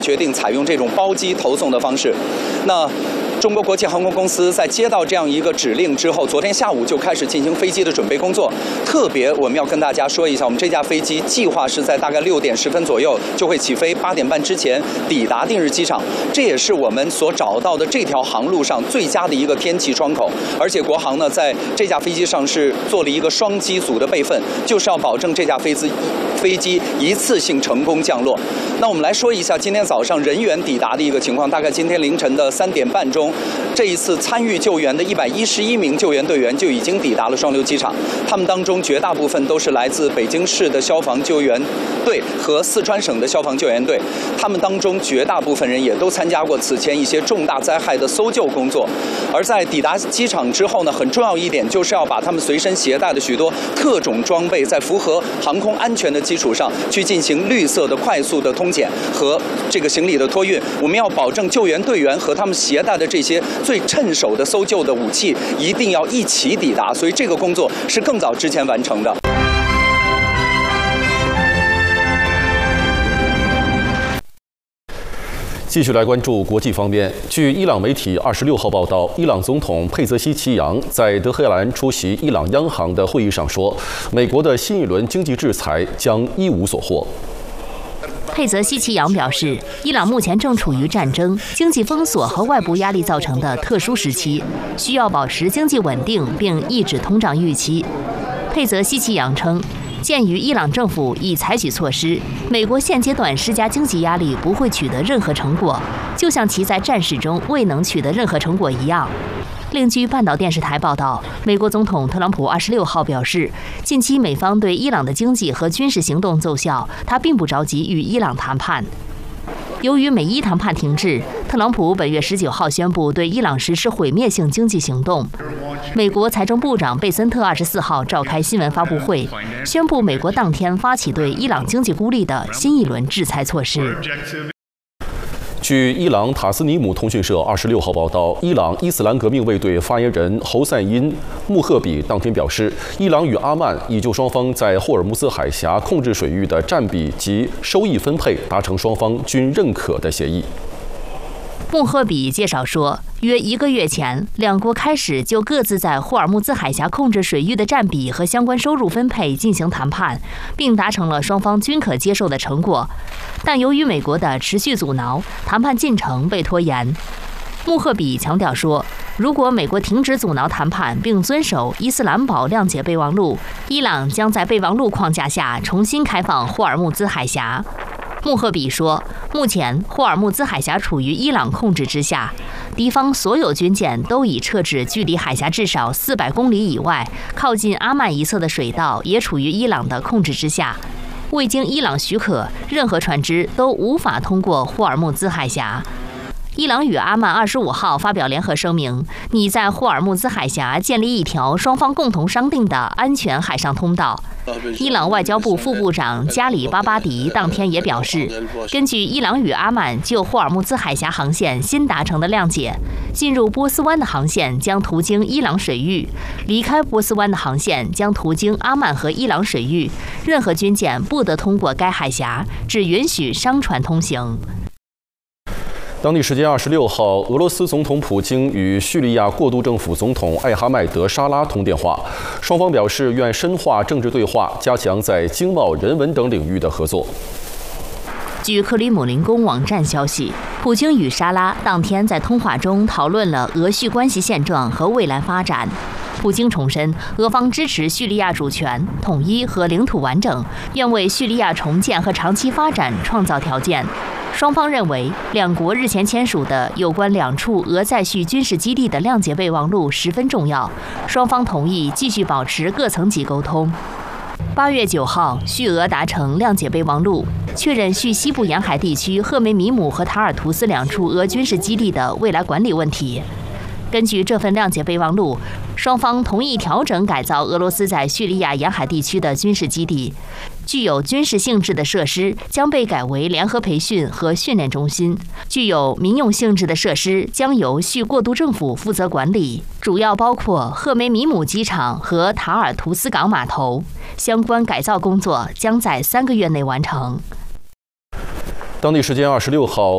决定采用这种包机投送的方式。那中国国际航空公司在接到这样一个指令之后，昨天下午就开始进行飞机的准备工作。特别我们要跟大家说一下，我们这架飞机计划是在大概6点10分左右就会起飞，8点半之前抵达定日机场。这也是我们所找到的这条航路上最佳的一个天气窗口。而且国航呢，在这架飞机上是做了一个双机组的备份，就是要保证这架飞机一次性成功降落。那我们来说一下今天早上人员抵达的一个情况。大概今天凌晨的3点半钟，这一次参与救援的111名救援队员就已经抵达了双流机场。他们当中绝大部分都是来自北京市的消防救援队和四川省的消防救援队。他们当中绝大部分人也都参加过此前一些重大灾害的搜救工作。而在抵达机场之后呢，很重要一点就是要把他们随身携带的许多特种装备，在符合航空安全的基础上，去进行绿色的快速的通检和这个行李的托运。我们要保证救援队员和他们携带的这些最趁手的搜救的武器一定要一起抵达，所以这个工作是更早之前完成的。 继续来关注国际方面。据伊朗媒体26号报道，伊朗总统佩泽西奇扬在德黑兰出席伊朗央行的会议上说，美国的新一轮经济制裁将一无所获。 佩泽西奇扬表示，伊朗目前正处于战争、经济封锁和外部压力造成的特殊时期，需要保持经济稳定并抑制通胀预期。佩泽西奇扬称，鉴于伊朗政府已采取措施，美国现阶段施加经济压力不会取得任何成果，就像其在战事中未能取得任何成果一样。另据半岛电视台报道，美国总统特朗普26号表示，近期美方对伊朗的经济和军事行动奏效，他并不着急与伊朗谈判。由于美伊谈判停滞，特朗普本月19号宣布对伊朗实施毁灭性经济行动。美国财政部长贝森特24号召开新闻发布会，宣布美国当天发起对伊朗经济孤立的新一轮制裁措施。 据伊朗塔斯尼姆通讯社26号报道，伊朗伊斯兰革命卫队发言人侯赛因·穆赫比当天表示，伊朗与阿曼已就双方在霍尔木兹海峡控制水域的占比及收益分配达成双方均认可的协议。 穆赫比介绍说，约1个月前，两国开始就各自在霍尔木兹海峡控制水域的占比和相关收入分配进行谈判，并达成了双方均可接受的成果。但由于美国的持续阻挠，谈判进程被拖延。穆赫比强调说，如果美国停止阻挠谈判并遵守伊斯兰堡谅解备忘录，伊朗将在备忘录框架下重新开放霍尔木兹海峡。穆赫比说，目前霍尔木兹海峡处于伊朗控制之下，敌方所有军舰都已撤至距离海峡至少400公里以外，靠近阿曼一侧的水道也处于伊朗的控制之下。未经伊朗许可，任何船只都无法通过霍尔木兹海峡。伊朗与阿曼25号发表联合声明，拟在霍尔木兹海峡建立一条双方共同商定的安全海上通道。伊朗外交部副部长加里巴巴迪当天也表示，根据伊朗与阿曼就霍尔木兹海峡航线新达成的谅解，进入波斯湾的航线将途经伊朗水域，离开波斯湾的航线将途经阿曼和伊朗水域，任何军舰不得通过该海峡，只允许商船通行。 当地时间26号，俄罗斯总统普京与叙利亚过渡政府总统艾哈迈德·沙拉通电话，双方表示愿深化政治对话，加强在经贸、人文等领域的合作。 据克里姆林宫网站消息，普京与沙拉当天在通话中讨论了俄叙关系现状和未来发展。普京重申，俄方支持叙利亚主权、统一和领土完整，愿为叙利亚重建和长期发展创造条件。双方认为，两国日前签署的有关两处俄在叙军事基地的谅解备忘录十分重要，双方同意继续保持各层级沟通。8月9号，叙俄达成谅解备忘录，确认叙西部沿海地区赫梅米姆和塔尔图斯两处俄军事基地的未来管理问题。根据这份谅解备忘录，双方同意调整改造俄罗斯在叙利亚沿海地区的军事基地，具有军事性质的设施将被改为联合培训和训练中心，具有民用性质的设施将由叙过渡政府负责管理，主要包括赫梅米姆机场和塔尔图斯港码头。相关改造工作将在3个月内完成。 当地时间26号，